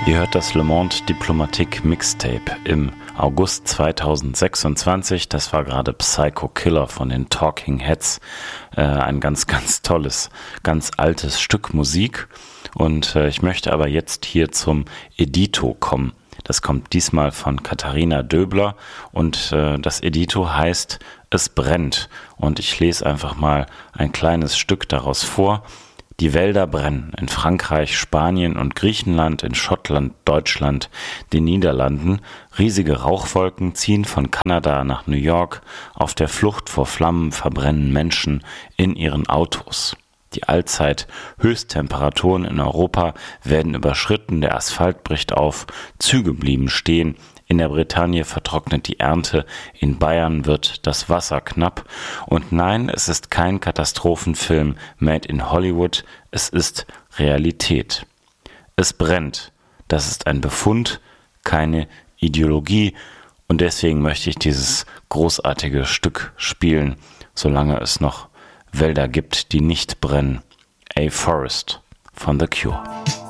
Ihr hört das Le Monde Diplomatique Mixtape im August 2026. Das war gerade Psycho Killer von den Talking Heads. Ein ganz, ganz tolles, ganz altes Stück Musik. Und ich möchte aber jetzt hier zum Edito kommen. Das kommt diesmal von Katharina Döbler und das Edito heißt Es brennt. Und ich lese einfach mal ein kleines Stück daraus vor. Die Wälder brennen in Frankreich, Spanien und Griechenland, in Schottland, Deutschland, den Niederlanden. Riesige Rauchwolken ziehen von Kanada nach New York. Auf der Flucht vor Flammen verbrennen Menschen in ihren Autos. Die Allzeit-Höchsttemperaturen in Europa werden überschritten, der Asphalt bricht auf, Züge blieben stehen. In der Bretagne vertrocknet die Ernte, in Bayern wird das Wasser knapp. Und nein, es ist kein Katastrophenfilm made in Hollywood, es ist Realität. Es brennt, das ist ein Befund, keine Ideologie. Und deswegen möchte ich dieses großartige Stück spielen, solange es noch Wälder gibt, die nicht brennen. A Forest von The Cure.